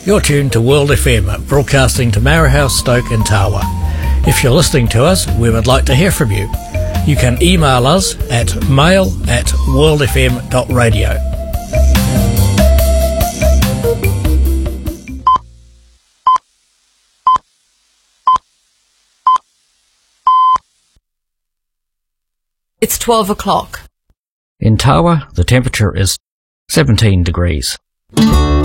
You're tuned to World FM, broadcasting to Mara House, Stoke and Tawa. If you're listening to us, we would like to hear from you. You can email us at mail@worldfm.radio. It's 12 o'clock. In Tawa, the temperature is 17 degrees.